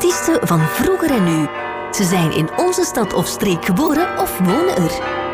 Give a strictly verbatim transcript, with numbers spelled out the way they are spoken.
artiesten van vroeger en nu. Ze zijn in onze stad of streek geboren of wonen er.